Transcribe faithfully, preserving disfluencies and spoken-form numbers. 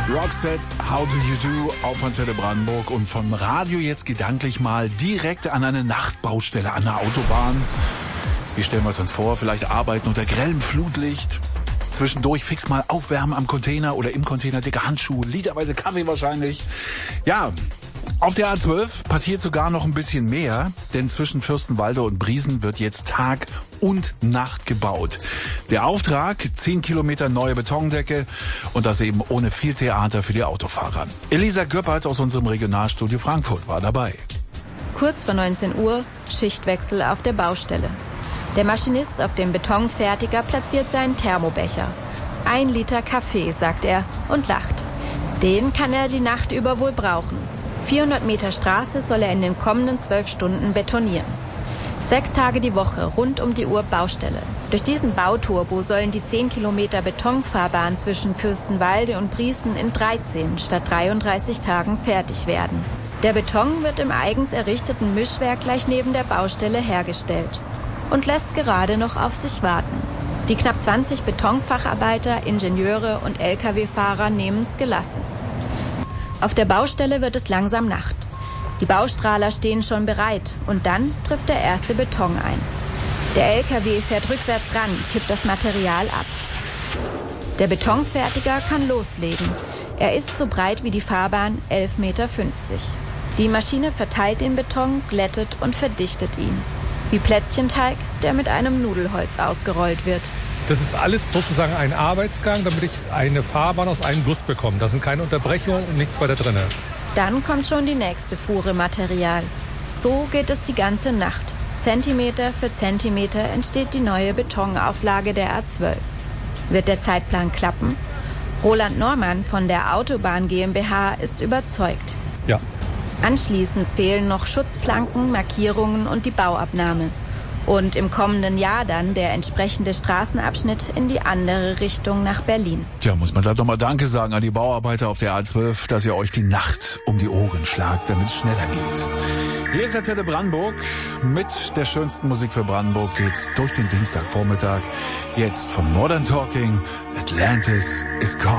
Roxette, How Do You Do auf Antenne Brandenburg und vom Radio jetzt gedanklich mal direkt an eine Nachtbaustelle an der Autobahn. Wie stellen wir es uns vor? Vielleicht arbeiten unter grellem Flutlicht. Zwischendurch fix mal aufwärmen am Container oder im Container, dicke Handschuhe, literweise Kaffee wahrscheinlich. Ja, auf der A zwölf passiert sogar noch ein bisschen mehr, denn zwischen Fürstenwalde und Briesen wird jetzt Tag und Nacht gebaut. Der Auftrag, zehn Kilometer neue Betondecke und das eben ohne viel Theater für die Autofahrer. Elisa Göppert aus unserem Regionalstudio Frankfurt war dabei. Kurz vor neunzehn Uhr, Schichtwechsel auf der Baustelle. Der Maschinist auf dem Betonfertiger platziert seinen Thermobecher. Ein Liter Kaffee, sagt er und lacht. Den kann er die Nacht über wohl brauchen. vierhundert Meter Straße soll er in den kommenden zwölf Stunden betonieren. Sechs Tage die Woche, rund um die Uhr Baustelle. Durch diesen Bauturbo sollen die zehn Kilometer Betonfahrbahn zwischen Fürstenwalde und Briesen in dreizehn statt dreiunddreißig Tagen fertig werden. Der Beton wird im eigens errichteten Mischwerk gleich neben der Baustelle hergestellt und lässt gerade noch auf sich warten. Die knapp zwanzig Betonfacharbeiter, Ingenieure und L K W-Fahrer nehmen es gelassen. Auf der Baustelle wird es langsam Nacht. Die Baustrahler stehen schon bereit und dann trifft der erste Beton ein. Der L K W fährt rückwärts ran, kippt das Material ab. Der Betonfertiger kann loslegen. Er ist so breit wie die Fahrbahn, elf Meter fünfzig. Die Maschine verteilt den Beton, glättet und verdichtet ihn. Wie Plätzchenteig, der mit einem Nudelholz ausgerollt wird. Das ist alles sozusagen ein Arbeitsgang, damit ich eine Fahrbahn aus einem Guss bekomme. Da sind keine Unterbrechungen und nichts weiter drin. Dann kommt schon die nächste Fuhre Material. So geht es die ganze Nacht. Zentimeter für Zentimeter entsteht die neue Betonauflage der A zwölf. Wird der Zeitplan klappen? Roland Normann von der Autobahn GmbH ist überzeugt. Ja. Anschließend fehlen noch Schutzplanken, Markierungen und die Bauabnahme. Und im kommenden Jahr dann der entsprechende Straßenabschnitt in die andere Richtung nach Berlin. Tja, muss man da nochmal Danke sagen an die Bauarbeiter auf der A zwölf, dass ihr euch die Nacht um die Ohren schlagt, damit es schneller geht. Hier ist Antenne Brandenburg. Mit der schönsten Musik für Brandenburg geht's durch den Dienstagvormittag. Jetzt von Modern Talking, Atlantis is Calling.